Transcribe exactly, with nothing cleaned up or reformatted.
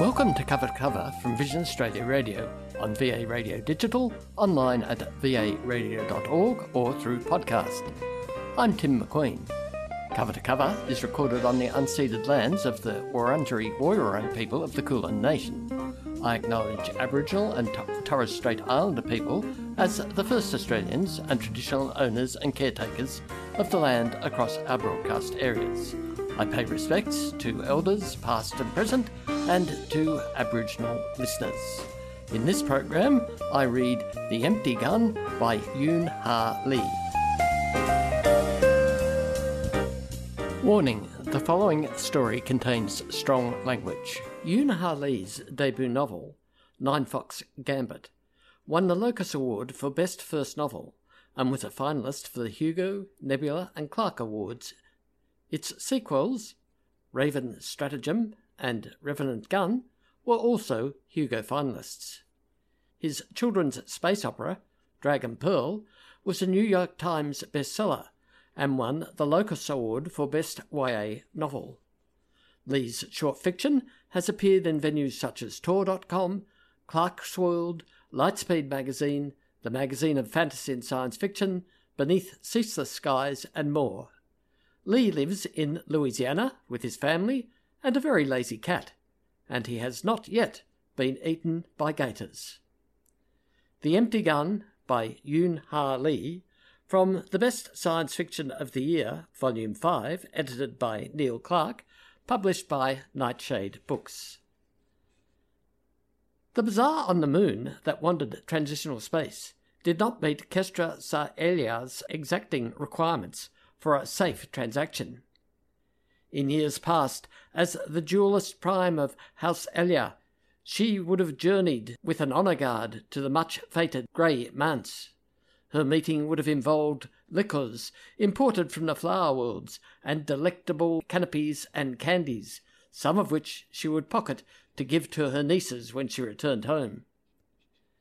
Welcome to Cover to Cover from Vision Australia Radio on V A Radio Digital, online at v a radio dot org or through podcast. I'm Tim McQueen. Cover to Cover is recorded on the unceded lands of the Wurundjeri Woiwurrung people of the Kulin Nation. I acknowledge Aboriginal and Torres Strait Islander people as the first Australians and traditional owners and caretakers of the land across our broadcast areas. I pay respects to elders past and present and to Aboriginal listeners. In this program, I read The Empty Gun by Yoon Ha Lee. Warning, the following story contains strong language. Yoon Ha Lee's debut novel, Nine Fox Gambit, won the Locus Award for Best First Novel and was a finalist for the Hugo, Nebula and Clark Awards. Its sequels, Raven Stratagem and Revenant Gun, were also Hugo finalists. His children's space opera, Dragon Pearl, was a New York Times bestseller and won the Locus Award for Best Y A Novel. Lee's short fiction has appeared in venues such as Tor dot com, Clarkesworld, Lightspeed Magazine, the Magazine of Fantasy and Science Fiction, Beneath Ceaseless Skies, and more. Lee lives in Louisiana with his family and a very lazy cat, and he has not yet been eaten by gators. The Empty Gun by Yoon Ha Lee, from the Best Science Fiction of the Year, Volume five, edited by Neil Clark, published by Nightshade Books. The bazaar on the moon that wandered transitional space did not meet Kestra Sa-Elia's exacting requirements for a safe transaction. In years past, as the duelist prime of House Elia, she would have journeyed with an honour guard to the much-fated Grey Manse. Her meeting would have involved liquors imported from the flower worlds and delectable canopies and candies, some of which she would pocket to give to her nieces when she returned home.